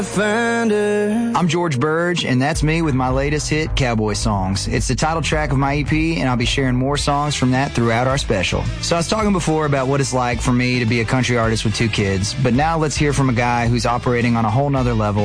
I'm George Burge, and that's me with my latest hit, Cowboy Songs. It's the title track of my EP, and I'll be sharing more songs from that throughout our special. So I was talking before about what it's like for me to be a country artist with 2 kids, but now let's hear from a guy who's operating on a whole nother level